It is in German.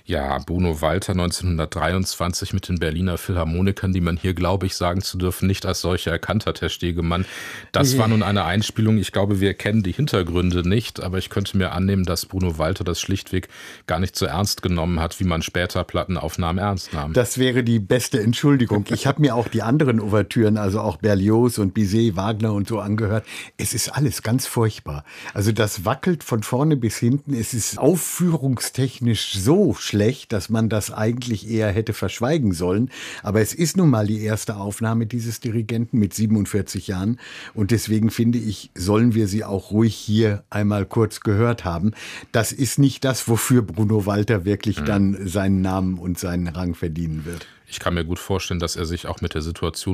Ja, Bruno Walter 1923 mit den Berliner Philharmonikern, die man hier, glaube ich, sagen zu dürfen, nicht als solche erkannt hat, Herr Stegemann. Das war nun eine Einspielung. Ich glaube, wir kennen die Hintergründe nicht, aber ich könnte mir annehmen, dass Bruno Walter das schlichtweg gar nicht so ernst genommen hat, wie man später Plattenaufnahmen ernst nahm. Das wäre die beste Entschuldigung. Ich habe mir auch die anderen Ouvertüren, also auch Berlioz und Bizet, Wagner und so angehört. Es ist alles ganz furchtbar. Also das wackelt von vorne bis hinten. Es ist aufführungstechnisch so schlecht, dass man das eigentlich eher hätte verschweigen sollen. Aber es ist nun mal die erste Aufnahme dieses Dirigenten mit 47 Jahren. Und deswegen finde ich, sollen wir sie auch ruhig hier einmal kurz gehört haben. Das ist nicht das, wofür Bruno Walter wirklich dann seinen Namen und seinen Rang verdienen wird. Ich kann mir gut vorstellen, dass er sich auch mit der Situation